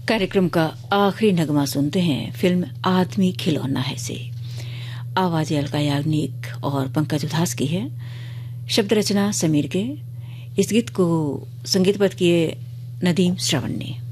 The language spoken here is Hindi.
कार्यक्रम का आखिरी नगमा सुनते हैं फिल्म आदमी खिलौना है से। आवाज अलका याग्निक और पंकज उधास की है, शब्द रचना समीर के। इस गीत को संगीतबद्ध किए नदीम श्रवण ने।